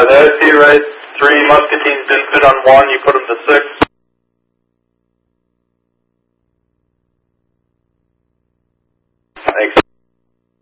The OC right, 3 Muscatines didn't fit on 1, you put them to 6. Thanks.